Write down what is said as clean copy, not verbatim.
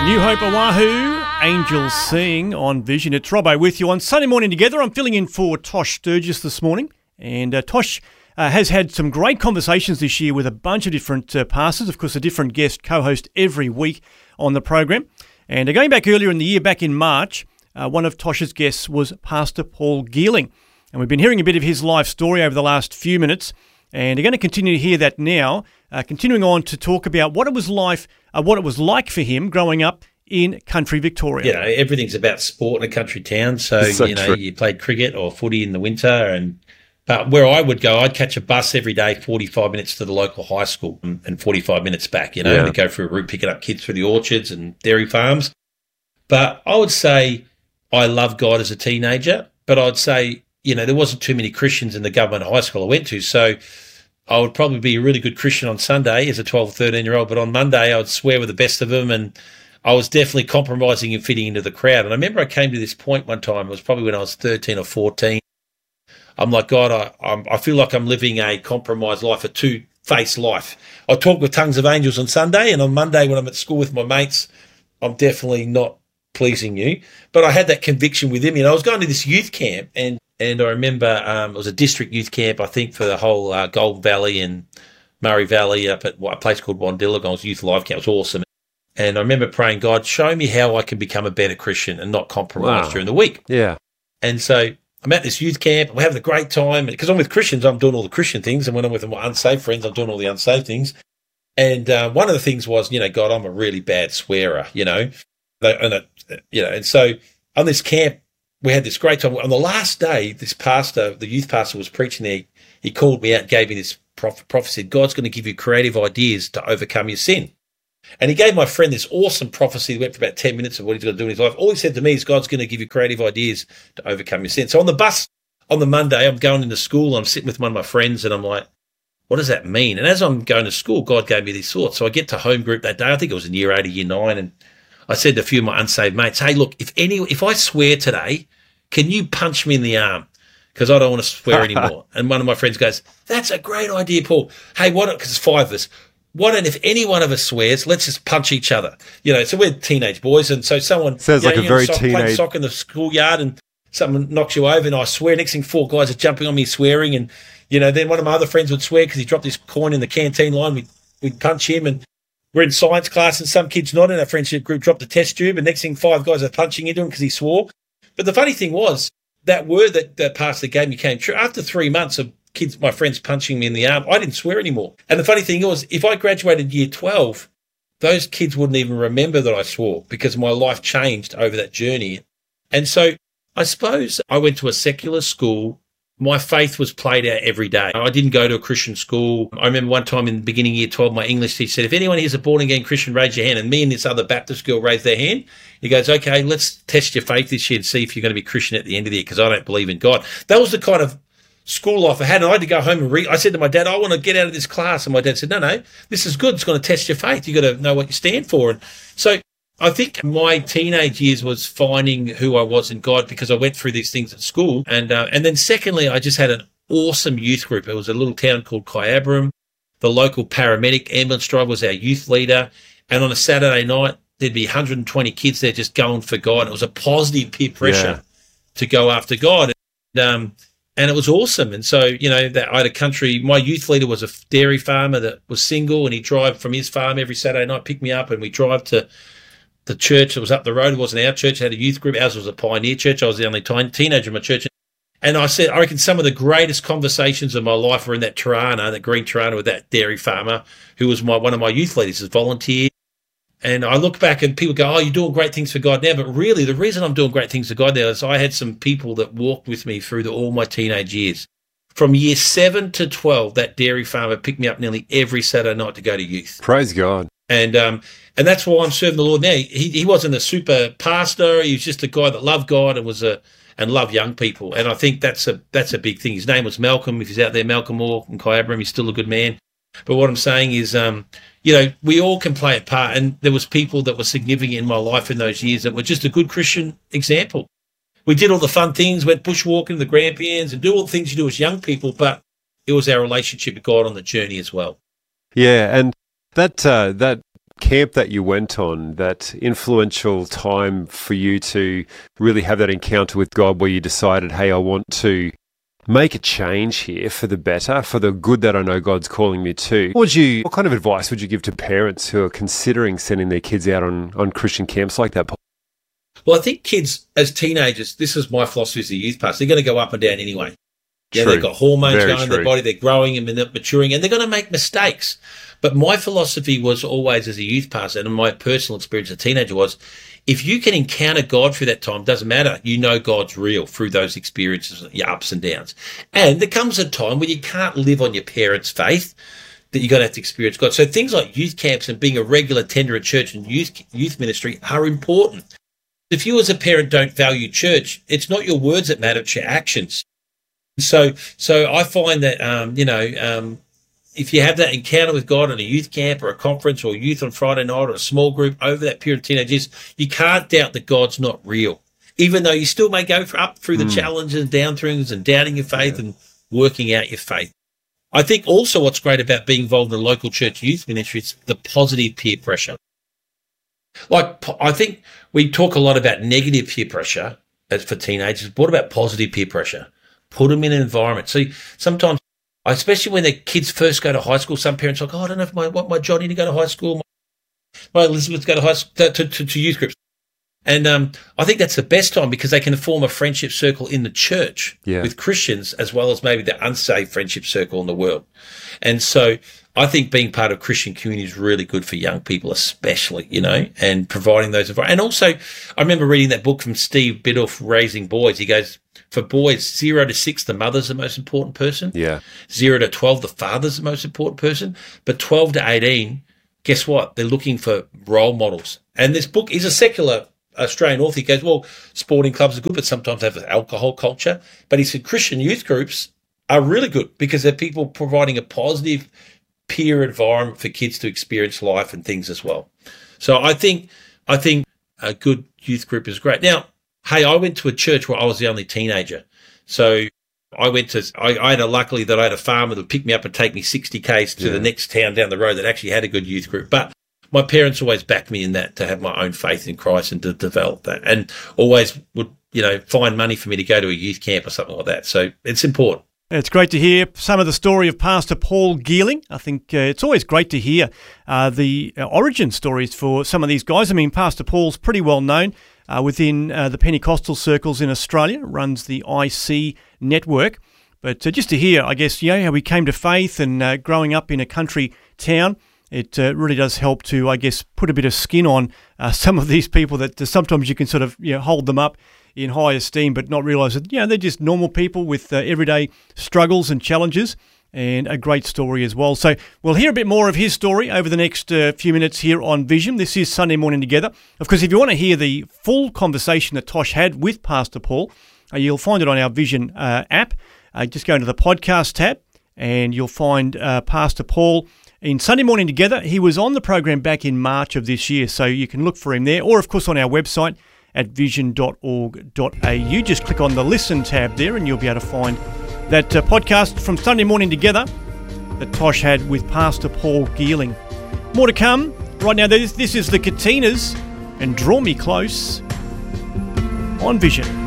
New Hope Oahu, Angels Sing on Vision. It's Robbo with you on Sunday morning together. I'm filling in for Tosh Sturgis this morning. And Tosh has had some great conversations this year with a bunch of different pastors. Of course, a different guest co-host every week on the program. And going back earlier in the year, back in March, one of Tosh's guests was Pastor Paul Geeling. And we've been hearing a bit of his life story over the last few minutes. And we're going to continue to hear that now, continuing on to talk about what it was like for him growing up in country Victoria. You know, everything's about sport in a country town. So true. You played cricket or footy in the winter. But where I would go, I'd catch a bus every day, 45 minutes to the local high school and 45 minutes back, to go through a route, picking up kids through the orchards and dairy farms. But I would say I loved God as a teenager, but I'd say, there wasn't too many Christians in the government high school I went to. So I would probably be a really good Christian on Sunday as a 12 or 13-year-old, but on Monday I would swear with the best of them, and I was definitely compromising and fitting into the crowd. And I remember I came to this point one time, it was probably when I was 13 or 14. I'm like, God, I feel like I'm living a compromised life, a two-faced life. I talk with tongues of angels on Sunday, and on Monday when I'm at school with my mates, I'm definitely not pleasing you. But I had that conviction within me, and I was going to this youth camp, and I remember it was a district youth camp, I think, for the whole Golden Valley and Murray Valley up at a place called Wandilla. It was youth life camp. It was awesome. And I remember praying, God, show me how I can become a better Christian and not compromise during the week. Yeah. And so I'm at this youth camp. We're having a great time. Because I'm with Christians, I'm doing all the Christian things. And when I'm with my unsaved friends, I'm doing all the unsaved things. And one of the things was, God, I'm a really bad swearer, And so on this camp, we had this great time. On the last day, this pastor, the youth pastor, was preaching there. He called me out and gave me this prophecy. God's going to give you creative ideas to overcome your sin. And he gave my friend this awesome prophecy. He went for about 10 minutes of what he's going to do in his life. All he said to me is, God's going to give you creative ideas to overcome your sin. So on the bus on the Monday, I'm going into school. I'm sitting with one of my friends, and I'm like, what does that mean? And as I'm going to school, God gave me these thoughts. So I get to home group that day. I think it was in year 8 or year 9. And I said to a few of my unsaved mates, hey, look, if I swear today, can you punch me in the arm? Because I don't want to swear anymore. And one of my friends goes, that's a great idea, Paul. Hey, why don't, because it's 5 of us, why don't, if any one of us swears, let's just punch each other. So we're teenage boys. And so someone sounds like a very playing soccer in the schoolyard, and someone knocks you over, and I swear. Next thing, 4 guys are jumping on me swearing. And, then one of my other friends would swear because he dropped his coin in the canteen line. We'd punch him, and we're in science class, and some kid's not in our friendship group, dropped a test tube, and next thing 5 guys are punching into him because he swore. But the funny thing was, that word that pastor gave me came true. After 3 months of kids, my friends punching me in the arm, I didn't swear anymore. And the funny thing was, if I graduated year 12, those kids wouldn't even remember that I swore, because my life changed over that journey. And so I suppose I went to a secular school. My faith was played out every day. I didn't go to a Christian school. I remember one time in the beginning of year 12, my English teacher said, if anyone here's a born-again Christian, raise your hand. And me and this other Baptist girl raised their hand. He goes, okay, let's test your faith this year and see if you're going to be Christian at the end of the year, because I don't believe in God. That was the kind of school life I had, and I had to go home and read. I said to my dad, I want to get out of this class. And my dad said, no, this is good. It's going to test your faith. You've got to know what you stand for. And so I think my teenage years was finding who I was in God, because I went through these things at school. And then secondly, I just had an awesome youth group. It was a little town called Kyabram. The local paramedic ambulance driver was our youth leader. And on a Saturday night, there'd be 120 kids there just going for God. It was a positive peer pressure to go after God. And it was awesome. And so, that I had a country, my youth leader was a dairy farmer that was single, and he'd drive from his farm every Saturday night, pick me up, and we'd drive to the church that was up the road. It wasn't our church. It had a youth group. Ours was a pioneer church. I was the only teenager in my church. And I said, I reckon some of the greatest conversations of my life were in that Tirana, that green Tirana with that dairy farmer, who was one of my youth leaders, as volunteer. And I look back and people go, oh, you're doing great things for God now. But really, the reason I'm doing great things for God now is I had some people that walked with me through all my teenage years. From year 7 to 12, that dairy farmer picked me up nearly every Saturday night to go to youth. Praise God. And that's why I'm serving the Lord now. He wasn't a super pastor. He was just a guy that loved God and loved young people. And I think that's a big thing. His name was Malcolm. If he's out there, Malcolm Moore in Kyabram, he's still a good man. But what I'm saying is, we all can play a part. And there was people that were significant in my life in those years that were just a good Christian example. We did all the fun things, went bushwalking, the Grampians, and do all the things you do as young people, but it was our relationship with God on the journey as well. Yeah, and that camp that you went on, that influential time for you to really have that encounter with God where you decided, hey, I want to make a change here for the better, for the good that I know God's calling me to. What kind of advice would you give to parents who are considering sending their kids out on Christian camps like that, Paul? Well, I think kids, as teenagers, this is my philosophy as a youth pastor, they're going to go up and down anyway. Yeah, they've got hormones going in their body, they're growing and they're maturing, and they're going to make mistakes. But my philosophy was always as a youth pastor, and my personal experience as a teenager was, if you can encounter God through that time, doesn't matter. You know God's real through those experiences, your ups and downs. And there comes a time when you can't live on your parents' faith, that you're going to have to experience God. So things like youth camps and being a regular attender at church and youth ministry are important. If you as a parent don't value church, it's not your words that matter, it's your actions. So I find that, if you have that encounter with God in a youth camp or a conference or youth on Friday night or a small group over that period of teenage years, you can't doubt that God's not real, even though you still may go up through the challenges and down throughs and doubting your faith and working out your faith. I think also what's great about being involved in a local church youth ministry is the positive peer pressure. Like, I think we talk a lot about negative peer pressure as for teenagers. What about positive peer pressure? Put them in an environment. See, sometimes, especially when the kids first go to high school, some parents are like, I don't know if I want my Johnny to go to high school, my Elizabeth to go to high school, to youth groups. And I think that's the best time because they can form a friendship circle in the church with Christians as well as maybe the unsafe friendship circle in the world. And so I think being part of Christian community is really good for young people, especially, and providing those. And also, I remember reading that book from Steve Biddulph, Raising Boys. He goes, for boys, 0 to 6, the mother's the most important person. Yeah. 0 to 12, the father's the most important person. But 12 to 18, guess what? They're looking for role models. And this book is a secular Australian author. He goes, well, sporting clubs are good, but sometimes they have an alcohol culture. But he said Christian youth groups are really good because they're people providing a positive peer environment for kids to experience life and things as well. So I think a good youth group is great. Now, hey, I went to a church where I was the only teenager. So I luckily that I had a farmer that would pick me up and take me 60 k's to the next town down the road that actually had a good youth group. But my parents always backed me in that to have my own faith in Christ and to develop that, and always would, find money for me to go to a youth camp or something like that. So it's important. It's great to hear some of the story of Pastor Paul Geerling. I think it's always great to hear the origin stories for some of these guys. I mean, Pastor Paul's pretty well known within the Pentecostal circles in Australia, runs the IC network. But just to hear, I guess, how he came to faith and growing up in a country town, it really does help to, I guess, put a bit of skin on some of these people that sometimes you can sort of hold them up in high esteem, but not realise that they're just normal people with everyday struggles and challenges, and a great story as well. So we'll hear a bit more of his story over the next few minutes here on Vision. This is Sunday Morning Together. Of course, if you want to hear the full conversation that Tosh had with Pastor Paul, you'll find it on our Vision app. Just go into the podcast tab and you'll find Pastor Paul in Sunday Morning Together. He was on the program back in March of this year, so you can look for him there, or of course on our website at vision.org.au. Just click on the Listen tab there and you'll be able to find that podcast from Sunday Morning Together that Tosh had with Pastor Paul Geerling. More to come. Right now, this is the Katinas and Draw Me Close on Vision.